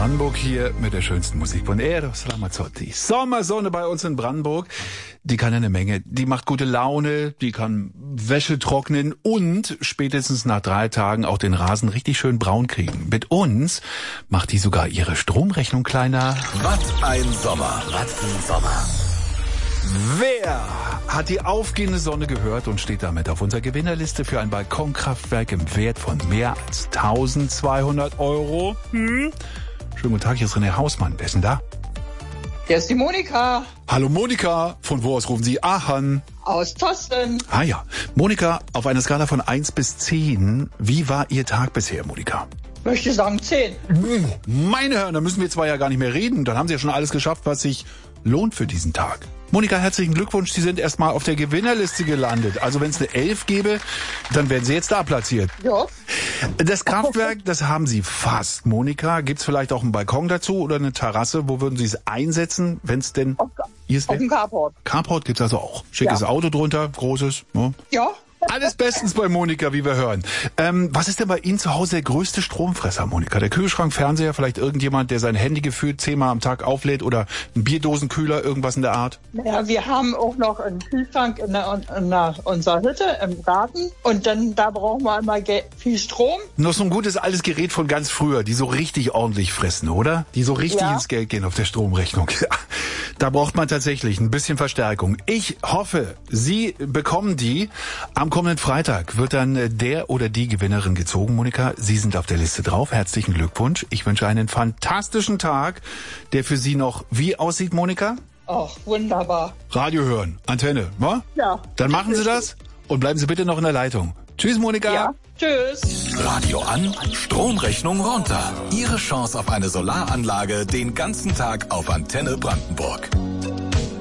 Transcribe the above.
Brandenburg hier mit der schönsten Musik von Eros Ramazzotti. Sommersonne bei uns in Brandenburg. Die kann eine Menge. Die macht gute Laune, die kann Wäsche trocknen und spätestens nach 3 Tagen auch den Rasen richtig schön braun kriegen. Mit uns macht die sogar ihre Stromrechnung kleiner. Was ein Sommer. Was ein Sommer. Wer hat die aufgehende Sonne gehört und steht damit auf unserer Gewinnerliste für ein Balkonkraftwerk im Wert von mehr als 1.200 Euro? Schönen guten Tag, hier ist René Hausmann. Wer ist denn da? Hier ist die Monika. Hallo Monika, von wo aus rufen Sie an? Aus Tosten. Ah ja, Monika, auf einer Skala von 1 bis 10, wie war Ihr Tag bisher, Monika? Möchte sagen 10. Meine Herren, da müssen wir zwar ja gar nicht mehr reden, dann haben Sie ja schon alles geschafft, was sich lohnt für diesen Tag. Monika, herzlichen Glückwunsch, Sie sind erstmal auf der Gewinnerliste gelandet. Also wenn es eine 11 gäbe, dann wären Sie jetzt da platziert. Ja. Das Kraftwerk, das haben Sie fast. Monika, gibt's vielleicht auch einen Balkon dazu oder eine Terrasse? Wo würden Sie es einsetzen, wenn es denn... Auf dem Carport. Carport gibt's also auch. Schickes Auto drunter, großes. Ne? Ja. Alles bestens bei Monika, wie wir hören. Was ist denn bei Ihnen zu Hause der größte Stromfresser, Monika? Der Kühlschrank, Fernseher, vielleicht irgendjemand, der sein Handy gefühlt 10-mal am Tag auflädt oder ein Bierdosenkühler, irgendwas in der Art? Ja, wir haben auch noch einen Kühlschrank in unserer Hütte im Garten und dann da brauchen wir einmal viel Strom. Noch so ein gutes altes Gerät von ganz früher, die so richtig ordentlich fressen, oder? Die so richtig ins Geld gehen auf der Stromrechnung. Da braucht man tatsächlich ein bisschen Verstärkung. Ich hoffe, Sie bekommen die. Am kommenden Freitag wird dann der oder die Gewinnerin gezogen. Monika, Sie sind auf der Liste drauf. Herzlichen Glückwunsch. Ich wünsche einen fantastischen Tag, der für Sie noch wie aussieht, Monika? Ach, wunderbar. Radio hören, Antenne, wa? Ja. Dann machen Sie das und bleiben Sie bitte noch in der Leitung. Tschüss, Monika. Ja, tschüss. Radio an, Stromrechnung runter. Ihre Chance auf eine Solaranlage den ganzen Tag auf Antenne Brandenburg.